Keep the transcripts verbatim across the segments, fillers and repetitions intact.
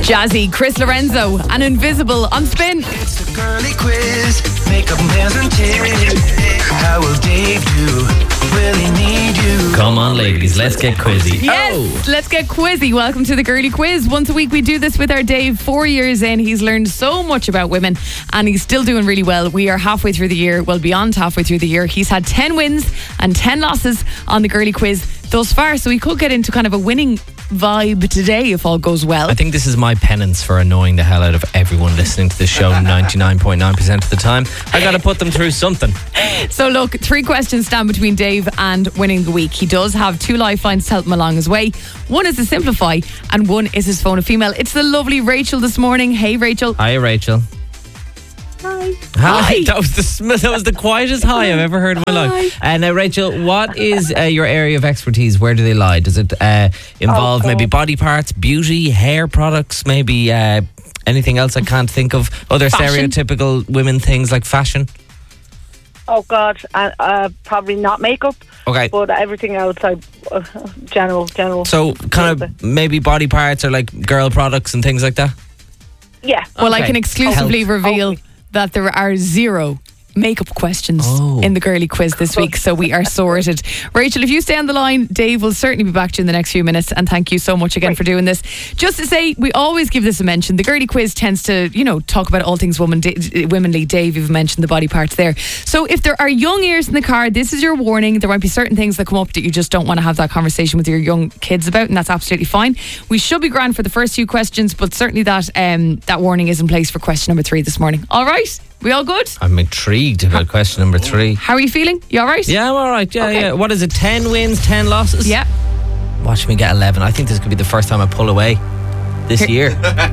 Jazzy, Chris Lorenzo, and Invisible on Spin. It's the girly quiz. Makeup, nails, and tips. How will Dave do? Will he need you? Come on, ladies, let's get quizzy. Yes, Oh. let's get quizzy. Welcome to the Girly Quiz. Once a week we do this with our Dave. Four years in, he's learned so much about women and he's still doing really well. We are halfway through the year, well beyond halfway through the year. He's had ten wins and ten losses on the Girly Quiz thus far, so he could get into kind of a winning vibe today if all goes well. I think this is my penance for annoying the hell out of everyone listening to this show ninety-nine point nine percent of the time. I got to put them through something. So look, three questions stand between Dave and winning the week. He does have two lifelines to help him along his way. One is to simplify and one is his phone a female. It's the lovely Rachel this morning. Hey Rachel. Hi, Rachel. Hi. Hi. Hi. That was the sm- that was the quietest hi I've ever heard in my life. And uh, now, Rachel, what is uh, your area of expertise? Where do they lie? Does it uh, involve Oh, maybe God. body parts, beauty, hair products, maybe uh, anything else I can't think of? Other Fashion? stereotypical women things like fashion? Oh God, uh, uh, probably not makeup, Okay. but everything else, I uh, general, general. So kind of maybe body parts or like girl products and things like that? yeah. Well, I Okay. can exclusively Health. reveal Okay. that there are zero makeup questions Oh. in the Girly Quiz this week, so we are sorted. Rachel, if you stay on the line, Dave will certainly be back to you in the next few minutes, and thank you so much again Great. for doing this. Just to say, we always give this a mention. The Girly Quiz tends to, you know, talk about all things woman, da- womanly. Dave, you've mentioned the body parts there. So if there are young ears in the car, this is your warning. There might be certain things that come up that you just don't want to have that conversation with your young kids about, and that's absolutely fine. We should be grand for the first few questions, but certainly that um, that warning is in place for question number three this morning. All right? We all good? I'm intrigued about question number three. How are you feeling? You all right? Yeah, I'm all right. Yeah, Okay. yeah. What is it? ten wins, ten losses? Yeah. Watch me get eleven. I think this could be the first time I pull away this year.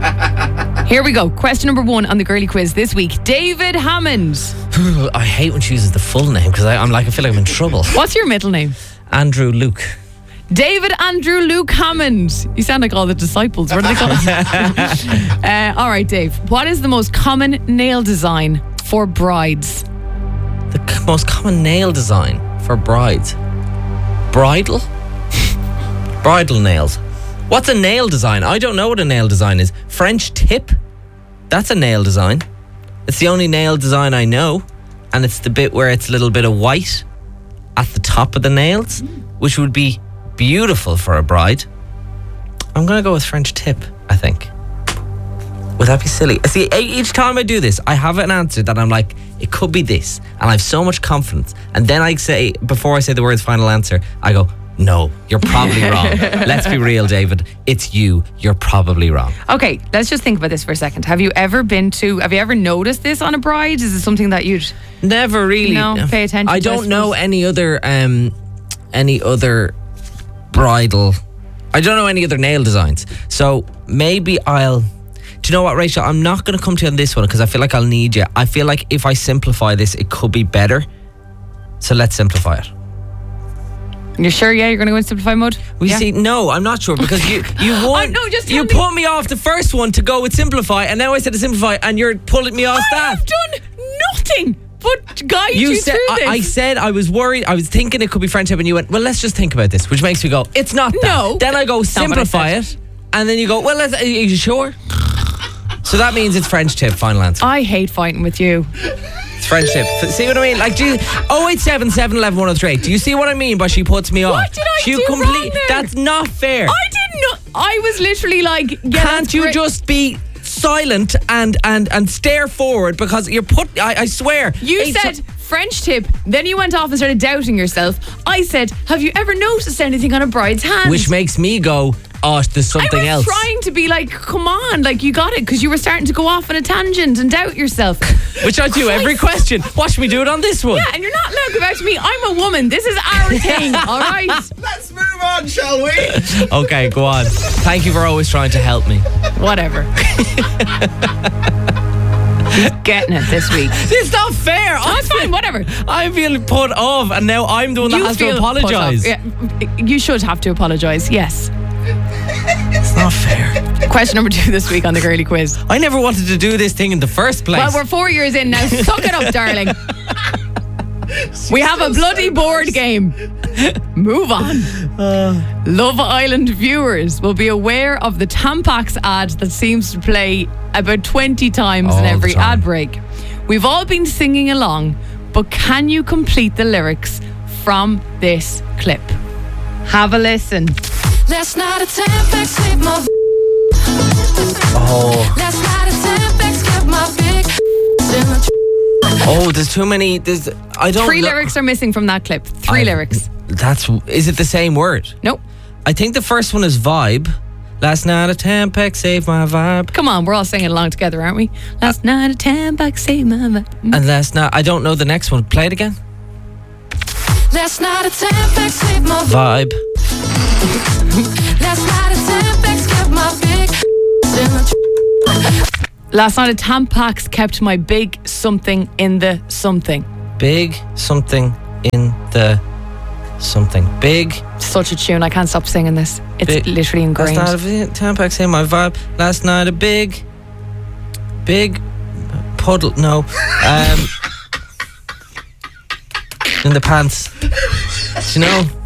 Here we go. Question number one on the Girly Quiz this week. David Hammond. I hate when she uses the full name because I'm like, I feel like I'm in trouble. What's your middle name? Andrew Luke. David Andrew Luke Hammond. You sound like all the disciples. What are they called? uh, all right, Dave. What is the most common nail design for brides? The c- most common nail design for brides. Bridal? Bridal nails. What's a nail design? I don't know what a nail design is. French tip? That's a nail design. It's the only nail design I know. And it's the bit where it's a little bit of white at the top of the nails, which would be beautiful for a bride. I'm going to go with French tip, I think. Would that be silly? See, e- each time I do this, I have an answer that I'm like, it could be this. And I have so much confidence. And then I say, before I say the words final answer, I go, no, you're probably wrong. Let's be real, David. It's you. You're probably wrong. Okay, let's just think about this for a second. Have you ever been to, have you ever noticed this on a bride? Is it something that you'd... Never really. No, pay attention I to, I don't know suppose. any other, um, any other bridal. I don't know any other nail designs. So maybe I'll. Do you know what, Rachel? I'm not going to come to you on this one because I feel like I'll need you. I feel like if I simplify this, it could be better. So let's simplify it. You're sure, yeah? You're going to go in simplify mode? We yeah. see. No, I'm not sure because you you won. Oh, no, just you tell me. put me off the first one to go with simplify, and now I said to simplify, and you're pulling me off I that. have done nothing but guide you, You said through this. I, I said I was worried. I was thinking it could be friendship, and you went, "Well, let's just think about this," which makes me go, "It's not that." No, Then I go that's not what I simplify said. it, and then you go, "Well, let's, are you sure?" So that means it's French tip. Final answer. I hate fighting with you. It's French tip. See what I mean? Like, do you, oh eight seven seven eleven one oh three. Do you see what I mean by she puts me off? What did I she do wrong there? That's not fair. I didn't know. I was literally like, yeah, Can't that's you great. just be silent and and and stare forward because you're put? I, I swear. You Eight- said French tip, then you went off and started doubting yourself. I said, have you ever noticed anything on a bride's hand? which makes me go, oh, there's something I was else. trying to be like, come on, like you got it, because you were starting to go off on a tangent and doubt yourself. Which I do every question. Watch me do it on this one. Yeah, and you're not allowed to go back to me. I'm a woman. This is our thing, all right? Let's move on, shall we? Okay, go on. Thank you for always trying to help me. Whatever. He's getting it this week. It's not fair. No, it's fine, whatever. I feel put off, and now I'm the one that You has to feel put apologise. off. Yeah, you should have to apologise, yes. It's not fair. Question number two this week on the Girly Quiz. I never wanted to do this thing in the first place. Well, we're four years in now. Suck it up, darling. We have a bloody board game. Move on. Love Island viewers will be aware of the Tampax ad that seems to play about twenty times All in the every time. ad break. We've all been singing along, but can you complete the lyrics from this clip? Have a listen. Last night a Tampax saved my. Oh, Last night a Tampax kept my big in the. oh, there's too many. There's I don't. Three know- lyrics are missing from that clip. Three I- lyrics. That's. Is it the same word? Nope. I think the first one is vibe. Last night a Tampax saved my vibe. Come on, we're all singing along together, aren't we? Last night a Tampax saved my vibe. And last night, I don't know the next one. Play it again. Last night a Tampax saved my. Vibe. Last night a Tampax kept my big in the. Last night a Tampax kept my big something in the something. Big something in the something. Big. Such a tune. I can't stop singing this. It's Big- literally ingrained. Last night a Tampax saved my vibe. Last night a big, big puddle. No. Um, in the pants. Do you know?